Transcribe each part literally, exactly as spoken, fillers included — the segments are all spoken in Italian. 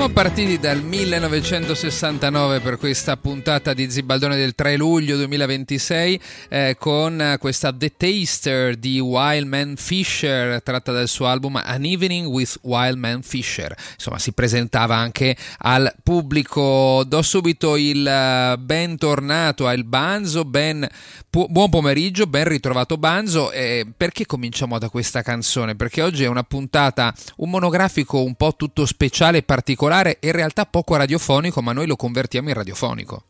Siamo partiti dal millenovecentosessantanove per questa puntata di Zibaldone del tre luglio duemilaventisei eh, con questa The Taster di Wildman Fisher, tratta dal suo album An Evening with Wildman Fisher. Insomma, si presentava anche al pubblico. Do subito il bentornato al Banzo, ben pu- buon pomeriggio, ben ritrovato Banzo. Eh, perché cominciamo da questa canzone? Perché oggi è una puntata, un monografico un po' tutto speciale e particolare, in realtà poco radiofonico, ma noi lo convertiamo in radiofonico.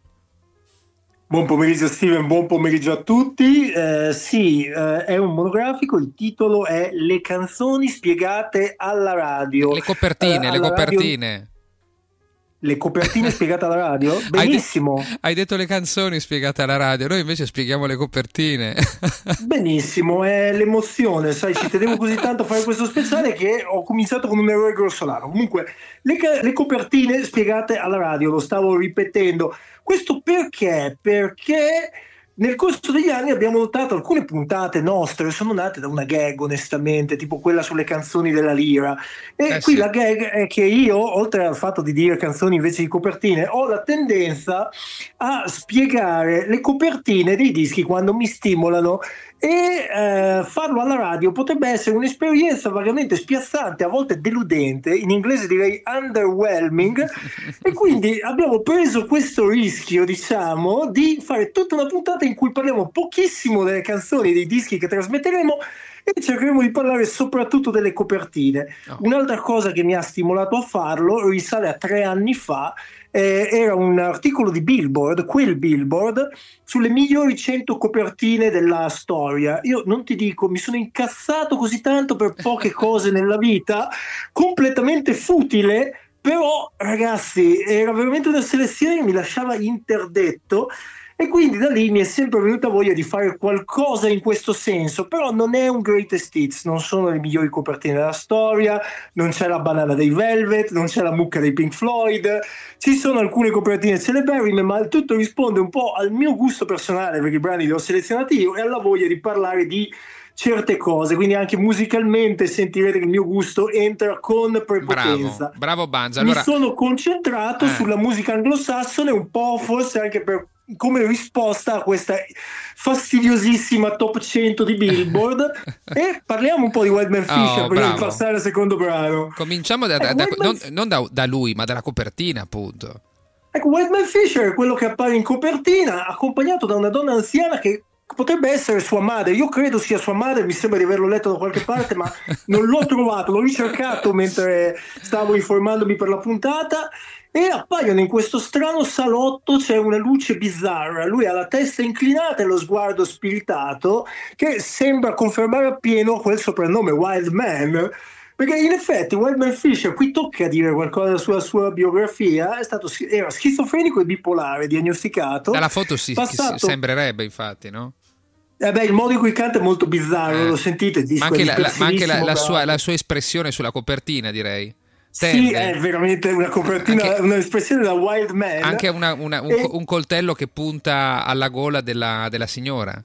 Buon pomeriggio Steven, buon pomeriggio a tutti. Eh, sì, eh, è un monografico, il titolo è Le canzoni spiegate alla radio. Le copertine, eh, le copertine. Radio... Le copertine spiegate alla radio? Benissimo. Hai, de- hai detto le canzoni spiegate alla radio, noi invece spieghiamo le copertine. Benissimo, è l'emozione, sai, ci tenevo così tanto a fare questo speciale che ho cominciato con un errore grossolano. Comunque, le, le copertine spiegate alla radio, lo stavo ripetendo. Questo perché? Perché nel corso degli anni abbiamo notato alcune puntate nostre sono nate da una gag, onestamente, tipo quella sulle canzoni della Lira. E eh qui sì. la gag è che io, oltre al fatto di dire canzoni invece di copertine, ho la tendenza a spiegare le copertine dei dischi quando mi stimolano, e eh, farlo alla radio potrebbe essere un'esperienza vagamente spiazzante, a volte deludente, in inglese direi underwhelming, e quindi abbiamo preso questo rischio, diciamo, di fare tutta una puntata in cui parliamo pochissimo delle canzoni, dei dischi che trasmetteremo, e cercheremo di parlare soprattutto delle copertine. Oh. Un'altra cosa che mi ha stimolato a farlo risale a tre anni fa. Eh, era un articolo di Billboard, quel Billboard, sulle migliori cento copertine della storia. Io non ti dico, mi sono incazzato così tanto per poche cose nella vita, completamente futile, però ragazzi era veramente una selezione che mi lasciava interdetto. E quindi da lì mi è sempre venuta voglia di fare qualcosa in questo senso, però non è un greatest hits, non sono le migliori copertine della storia, non c'è la banana dei Velvet, non c'è la mucca dei Pink Floyd, ci sono alcune copertine celeberrime, ma il tutto risponde un po' al mio gusto personale, perché i brani li ho selezionati io, e alla voglia di parlare di certe cose, quindi anche musicalmente sentirete che il mio gusto entra con prepotenza. Bravo, bravo Banza. Allora... Mi sono concentrato eh. sulla musica anglosassone, un po' forse anche per come risposta a questa fastidiosissima top cento di Billboard. E parliamo un po' di Wildman Fisher, oh, prima di passare al secondo brano. Cominciamo da, da, da, non, non da, da lui, ma dalla copertina, appunto. Ecco, Wildman Fisher è quello che appare in copertina, accompagnato da una donna anziana che potrebbe essere sua madre. Io credo sia sua madre, mi sembra di averlo letto da qualche parte, ma non l'ho trovato, l'ho ricercato mentre stavo informandomi per la puntata. E appaiono in questo strano salotto, c'è una luce bizzarra, lui ha la testa inclinata e lo sguardo spiritato, che sembra confermare appieno quel soprannome Wild Man, perché in effetti Wildman Fisher, qui tocca dire qualcosa sulla sua biografia, è stato, era schizofrenico e bipolare, diagnosticato. Dalla foto si, passato... si sembrerebbe, infatti, no? Eh beh, il modo in cui canta è molto bizzarro, eh. Lo sentite? Ma anche, la, la, ma anche la, la, sua, la sua espressione sulla copertina, direi. Tende. Sì, è veramente una copertina, anche, un'espressione da Wild Man. Anche una, una, un, e... un coltello che punta alla gola della, della signora.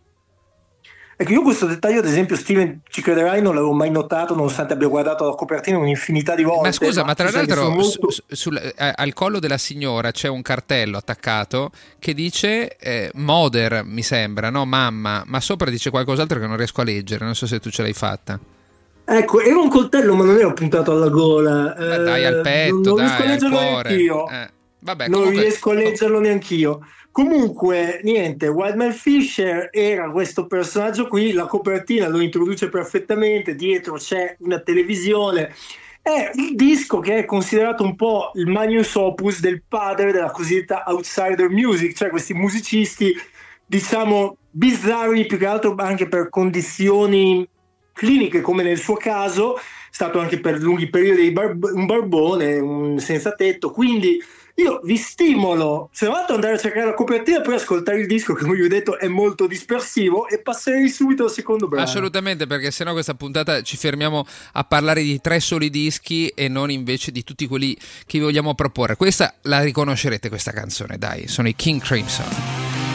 Ecco, io questo dettaglio, ad esempio, Steven, ci crederai, non l'avevo mai notato, nonostante abbia guardato la copertina un'infinità di volte. Ma scusa, ma, ma tra l'altro molto... su, su, eh, al collo della signora c'è un cartello attaccato che dice eh, Mother, mi sembra, no? Mamma, ma sopra dice qualcos'altro che non riesco a leggere, non so se tu ce l'hai fatta. Ecco, era un coltello, ma non era puntato alla gola. Beh, dai, al petto, non, non dai, riesco a leggerlo al cuore. neanch'io. Eh, vabbè, non comunque... riesco a leggerlo neanch'io. Comunque, niente, Wildman Fisher era questo personaggio qui, la copertina lo introduce perfettamente, dietro c'è una televisione. È il disco che è considerato un po' il magnus opus del padre della cosiddetta outsider music, cioè questi musicisti, diciamo, bizzarri, più che altro anche per condizioni cliniche, come nel suo caso, è stato anche per lunghi periodi bar- un barbone, un senza tetto, quindi io vi stimolo, se volete, andare a cercare la copertina per ascoltare il disco, che come vi ho detto è molto dispersivo, e passerei subito al secondo brano. Assolutamente, perché sennò questa puntata ci fermiamo a parlare di tre soli dischi e non invece di tutti quelli che vi vogliamo proporre. Questa la riconoscerete, questa canzone, dai, sono i King Crimson.